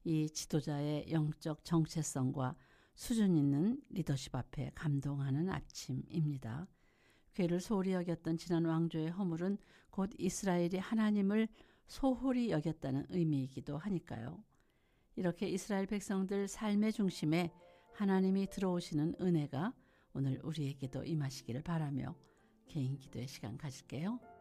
이 지도자의 영적 정체성과 수준 있는 리더십 앞에 감동하는 아침입니다. 괴를 소홀히 여겼던 지난 왕조의 허물은 곧 이스라엘이 하나님을 소홀히 여겼다는 의미이기도 하니까요. 이렇게 이스라엘 백성들 삶의 중심에 하나님이 들어오시는 은혜가 오늘 우리에게도 임하시기를 바라며 개인 기도의 시간 가질게요.